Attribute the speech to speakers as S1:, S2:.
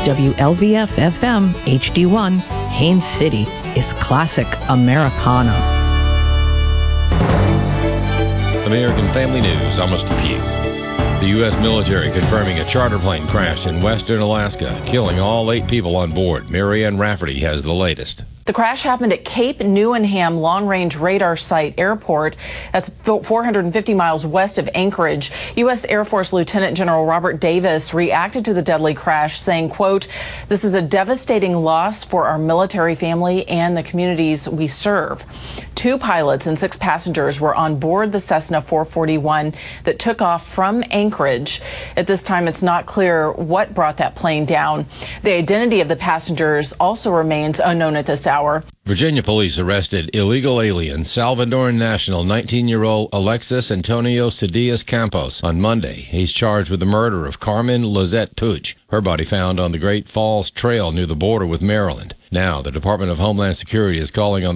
S1: WLVF-FM HD1, Haines City is classic Americana.
S2: American Family News, I'm Mr. Pugh. The U.S. military confirming a charter plane crashed in western Alaska, killing all 8 people on board. Marianne Rafferty has the latest.
S3: The crash happened at Cape Newenham Long-Range Radar Site Airport. That's 450 miles west of Anchorage. U.S. Air Force Lieutenant General Robert Davis reacted to the deadly crash, saying, quote, "This is a devastating loss for our military family and the communities we serve." 2 pilots and 6 passengers were on board the Cessna 441 that took off from Anchorage. At this time, it's not clear what brought that plane down. The identity of the passengers also remains unknown at this hour.
S2: Virginia police arrested illegal alien Salvadoran national 19-year-old Alexis Antonio Cedillas Campos on Monday. He's charged with the murder of Carmen Lizette Puig. Her body found on the Great Falls Trail near the border with Maryland. Now, the Department of Homeland Security is calling on